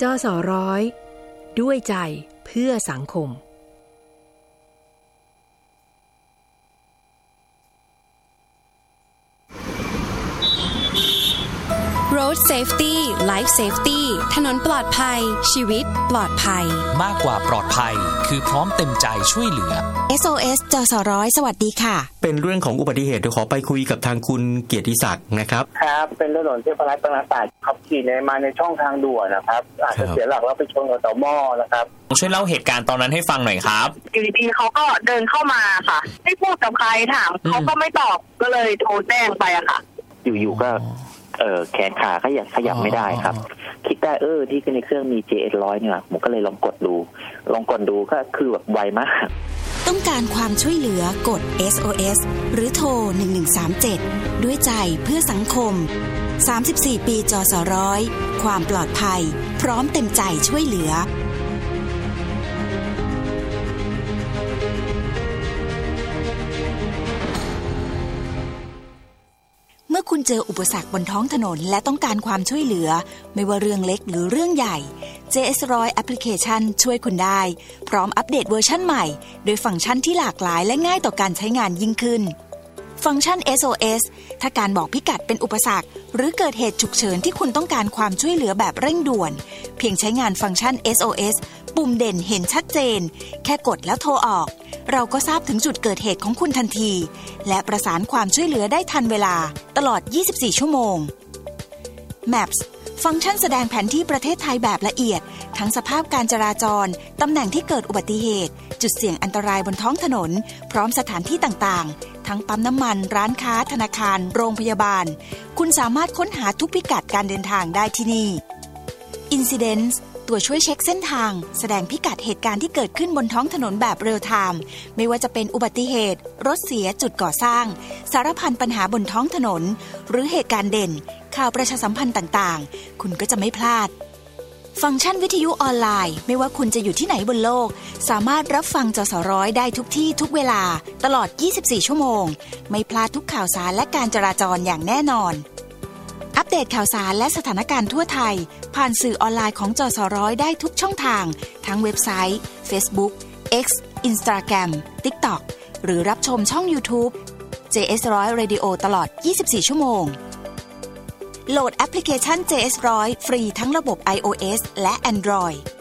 จส.ร้อยด้วยใจเพื่อสังคม Road Safety Life Safety ถนนปลอดภัยชีวิตปลอดภัยมากกว่าปลอดภัยคือพร้อมเต็มใจช่วยเหลือ SOS จส.ร้อยสวัสดีค่ะเป็นเรื่องของอุบัติเหตุเดี๋ยวขอไปคุยกับทางคุณเกียรติศักดิ์นะครับครับเป็นถนนเทพรัตน์บางนาตราดขับขี่มาในช่องทางด่วนนะครับอาจจะเสียหลักแล้วไปชนกับต่อหม้อนะครับช่วยเล่าเหตุการณ์ตอนนั้นให้ฟังหน่อยครับอยู่ดีๆเขาก็เดินเข้ามาค่ะไม่พูดกับใครถามเขาก็ไม่ตอบก็เลยโทรแจ้งไปอะค่ะอยู่ๆก็แขนขาขยับไม่ได้ครับคิดได้ที่ในเครื่องมี JS100 เนี่ยผมก็เลยลองกดดูก็คือแบบไวมากต้องการความช่วยเหลือกด SOS หรือโทร1137ด้วยใจเพื่อสังคม34ปีจส.ร้อยความปลอดภัยพร้อมเต็มใจช่วยเหลือเมื่อคุณเจออุปสรรคบนท้องถนนและต้องการความช่วยเหลือไม่ว่าเรื่องเล็กหรือเรื่องใหญ่ JS100 แอปพลิเคชันช่วยคุณได้พร้อมอัปเดตเวอร์ชันใหม่โดยฟังก์ชันที่หลากหลายและง่ายต่อการใช้งานยิ่งขึ้นฟังก์ชัน SOS ถ้าการบอกพิกัดเป็นอุปสรรคหรือเกิดเหตุฉุกเฉินที่คุณต้องการความช่วยเหลือแบบเร่งด่วนเพียงใช้งานฟังก์ชัน SOS ปุ่มเด่นเห็นชัดเจนแค่กดแล้วโทรออกเราก็ทราบถึงจุดเกิดเหตุของคุณทันทีและประสานความช่วยเหลือได้ทันเวลาตลอด24ชั่วโมง Maps ฟังก์ชันแสดงแผนที่ประเทศไทยแบบละเอียดทั้งสภาพการจราจรตำแหน่งที่เกิดอุบัติเหตุจุดเสี่ยงอันตรายบนท้องถนนพร้อมสถานที่ต่างๆทั้งปั๊มน้ำมันร้านค้าธนาคารโรงพยาบาลคุณสามารถค้นหาทุกพิกัดการเดินทางได้ที่นี่ Incidents ตัวช่วยเช็คเส้นทางแสดงพิกัดเหตุการณ์ที่เกิดขึ้นบนท้องถนนแบบเรียลไทม์ไม่ว่าจะเป็นอุบัติเหตุรถเสียจุดก่อสร้างสารพันปัญหาบนท้องถนนหรือเหตุการณ์เด่นข่าวประชาสัมพันธ์ต่างๆคุณก็จะไม่พลาดฟังก์ชันวิทยุออนไลน์ไม่ว่าคุณจะอยู่ที่ไหนบนโลกสามารถรับฟังจส.ร้อยได้ทุกที่ทุกเวลาตลอด24ชั่วโมงไม่พลาดทุกข่าวสารและการจราจรอย่างแน่นอนอัปเดตข่าวสารและสถานการณ์ทั่วไทยผ่านสื่อออนไลน์ของจส.ร้อยได้ทุกช่องทางทั้งเว็บไซต์ Facebook X Instagram TikTok หรือรับชมช่อง YouTube JS100 Radio ตลอด24ชั่วโมงโหลดแอปพลิเคชัน JS100 ฟรีทั้งระบบ iOS และ Android